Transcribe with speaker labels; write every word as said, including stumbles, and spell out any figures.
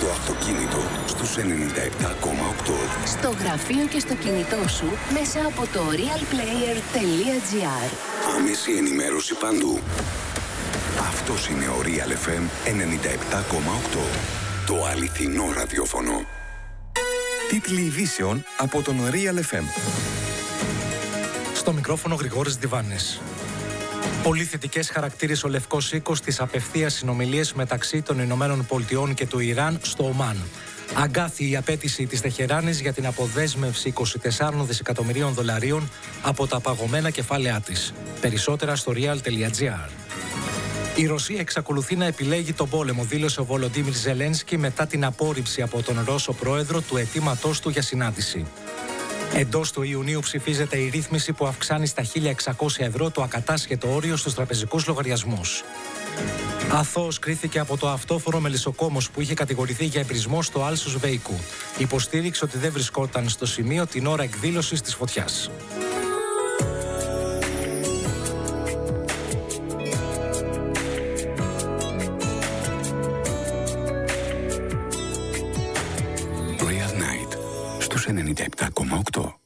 Speaker 1: το αυτοκίνητο στους ενενήντα επτά κόμμα οκτώ.
Speaker 2: Στο γραφείο και στο κινητό σου μέσα από το realplayer τελεία gr.
Speaker 1: Άμεση ενημέρωση παντού. Αυτός είναι ο Real εφ εμ ενενήντα επτά κόμμα οκτώ. Το αληθινό ραδιόφωνο.
Speaker 3: Τίτλοι ειδήσεων από τον Real εφ εμ.
Speaker 4: Στο μικρόφωνο Γρηγόρης Διβάνης. Πολύ θετικές χαρακτήρες ο Λευκός Οίκος στις απευθείας συνομιλίες μεταξύ των Ηνωμένων Πολιτειών και του Ιράν στο Ομάν. Αγκάθη η απέτηση της Τεχεράνης για την αποδέσμευση είκοσι τεσσάρων δισεκατομμυρίων δολαρίων από τα παγωμένα κεφάλαιά της. Περισσότερα στο real τελεία gr. Η Ρωσία εξακολουθεί να επιλέγει τον πόλεμο, δήλωσε ο Βολοντίμιρ Ζελένσκι μετά την απόρριψη από τον Ρώσο πρόεδρο του αιτήματός του για συνάντηση. Εντός του Ιουνίου ψηφίζεται η ρύθμιση που αυξάνει στα χίλια εξακόσια ευρώ το ακατάσχετο όριο στους τραπεζικούς λογαριασμούς. Αθώος κρίθηκε από το αυτόφορο μελισσοκόμος που είχε κατηγορηθεί για εμπρισμό στο άλσος Βέικου. Υποστήριξε ότι δεν βρισκόταν στο σημείο την ώρα εκδήλωσης της φωτιάς.
Speaker 1: Real Night στους ενενήντα επτά κόμμα οκτώ.